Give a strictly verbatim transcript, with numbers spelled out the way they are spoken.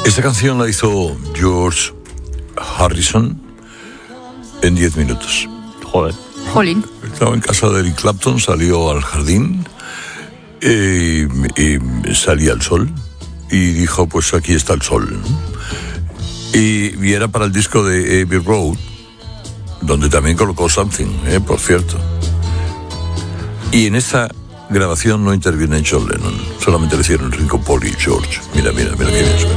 Esta canción la hizo George Harrison en diez minutos. Joder. Jolín. Estaba en casa de Eric Clapton, salió al jardín eh, y salía el sol y dijo, pues aquí está el sol. Y, y era para el disco de Abbey Road, donde también colocó Something, eh, por cierto. Y en esa grabación no interviene John Lennon, solamente le hicieron Ringo, Paul y George. Mira, mira, mira qué bien suena.